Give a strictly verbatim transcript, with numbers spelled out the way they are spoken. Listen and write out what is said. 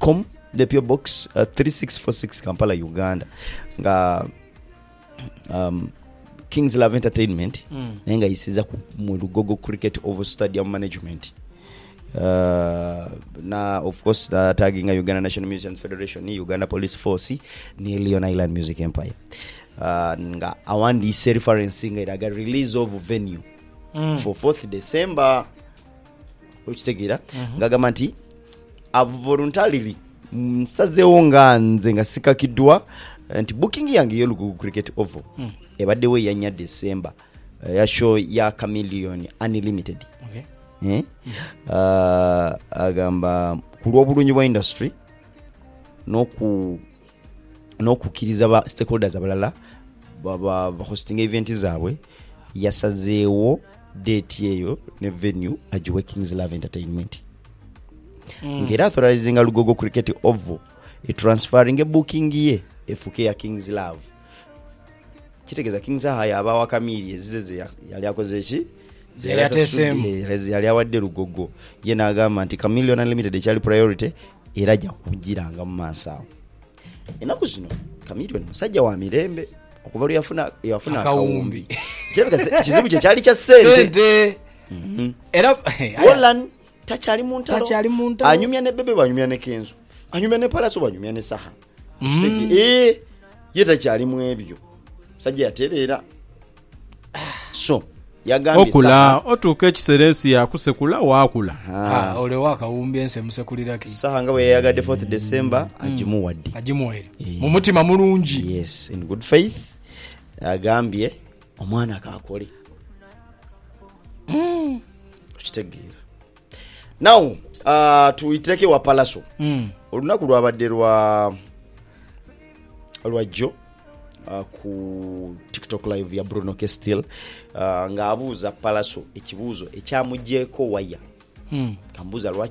com, the P O Box uh, three six four six Kampala, Uganda. Nga um, Kings Love Entertainment mm. nenga isiza mu Lugogo Cricket Oval Stadium Management. Uh, na of course uh, tagging Uganda National Musicians Federation, Uganda Police Force, ni Leon Island Music Empire. Uh, nga awandi ise referencing iraga release of venue mm. for fourth December uchitegera mm-hmm. ngagamba nti I've voluntarily msazewo nga nze nga sikakidwa nti booking yange yo Lugogo Cricket Oval mm. ebadde we yanya December uh, ya show ya Chameleon Unlimited. Okay. Eh? Mm. Uh, agamba kulwobulunyi bwa industry noku nokukiriza ba stakeholders abalala baba hosting event zaabwe yasazeewo date yeyo ne venue ajiwe Kings Love Entertainment. Mm. Ngera authorizing Lugogo Cricket Oval e transferring e booking ye efuke ya Kings Love. Kitegeza Kings haya abawa Kamili zizeze yali akoze echi yali awadde Lugogo ye nagamba nti Chameleon Unlimited ekyali priority era ajja kugiranga mu maasawo. Enaku zino Chameleon musajja wa mirembe okuva lwe yafuna yafuna akawumbi. Kirabika kizibu kye kyali kya sente. Mhm. Era Holland tachali muntalo. Tachali muntalo. Anyumya ne bebe banyumya ne kenzo. Anyumya ne palaso banyumya ne saha. Mm. Eh yeta kyali mu ebyo. Sajja yaterera. So yagambye okula otuke kiserensi yakusekula wakula ah ole wakawumbi ense musekulira ki saha nga we yagadde fourth December ajimuwadde ajimuwere mu mutima mulungi. Yes, in good faith agambye omwana akakole mm kitegeera. Now uh tuiteke wa palaso mm. olunaku lwabadde lwa lwajjo Uh, ku TikTok live ya Bruno Kestil uh, ngaabuuza palaso ekibuuzo ekyamujjeko waya mm. kambuuza lwaki